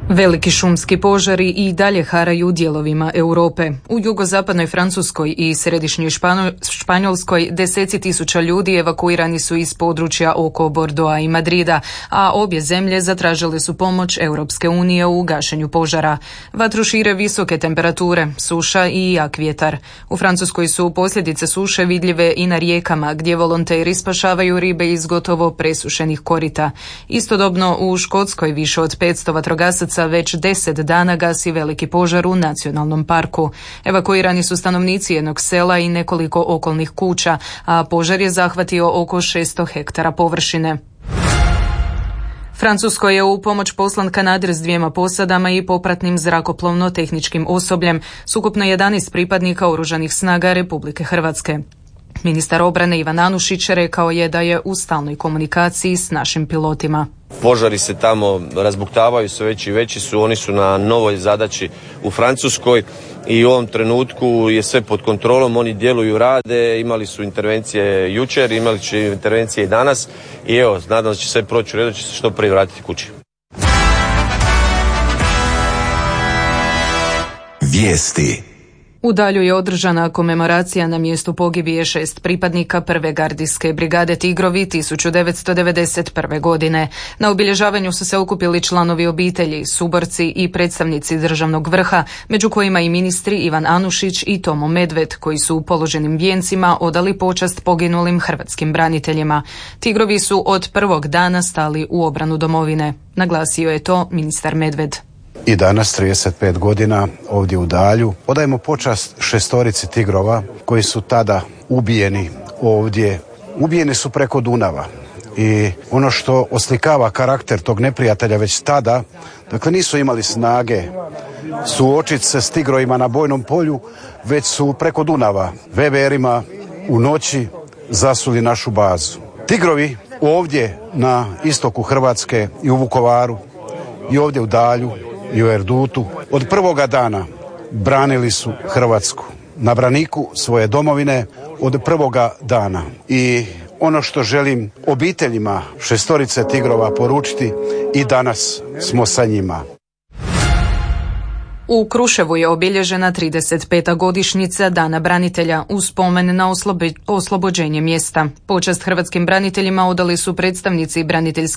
Veliki šumski požari i dalje haraju dijelovima Europe. U jugozapadnoj Francuskoj i središnjoj Španjolskoj deseci tisuća ljudi evakuirani su iz područja oko Bordeauxa i Madrida, a obje zemlje zatražile su pomoć Europske unije u gašenju požara. Vatru šire visoke temperature, suša i jak vjetar. U Francuskoj su posljedice suše vidljive i na rijekama, gdje volonteri spašavaju ribe iz gotovo presušenih korita. Istodobno u Škotskoj više od 500 vatrogasaca već 10 dana gasi veliki požar u nacionalnom parku. Evakuirani su stanovnici jednog sela i nekoliko okolnih kuća, a požar je zahvatio oko 600 hektara površine. Francuskoj je u pomoć poslan kanader s 2 posadama i popratnim zrakoplovno-tehničkim osobljem, s ukupno 11 pripadnika oružanih snaga Republike Hrvatske. Ministar obrane Ivan Anušić rekao je da je u stalnoj komunikaciji s našim pilotima. Požari se tamo razbuktavaju, sve veći i veći su, oni su na novoj zadaći u Francuskoj i u ovom trenutku je sve pod kontrolom, oni djeluju, rade, imali su intervencije jučer, imali će intervencije i danas i evo, nadam se da će sve proći u redu, da će se što prije vratiti kući. Vijesti. U Dalju je održana komemoracija na mjestu pogibije 6 pripadnika prve gardijske brigade Tigrovi 1991. godine. Na obilježavanju su se okupili članovi obitelji, suborci i predstavnici državnog vrha, među kojima i ministri Ivan Anušić i Tomo Medved, koji su u položenim vijencima odali počast poginulim hrvatskim braniteljima. Tigrovi su od prvog dana stali u obranu domovine. Naglasio je to ministar Medved. I danas, 35 godina, ovdje u Dalju, odajemo počast 6 tigrova koji su tada ubijeni ovdje. Ubijeni su preko Dunava. I ono što oslikava karakter tog neprijatelja već tada, dakle nisu imali snage suočiti se s tigrovima na bojnom polju, već su preko Dunava veverima u noći zasuli našu bazu. Tigrovi ovdje na istoku Hrvatske i u Vukovaru i ovdje u Dalju i u Erdutu od prvoga dana branili su Hrvatsku na braniku svoje domovine od prvoga dana. I ono što želim obiteljima 6 tigrova poručiti, i danas smo sa njima. U Kruševu je obilježena 35. godišnjica Dana branitelja u spomen na oslobođenje mjesta. Počast hrvatskim braniteljima odali su predstavnici braniteljske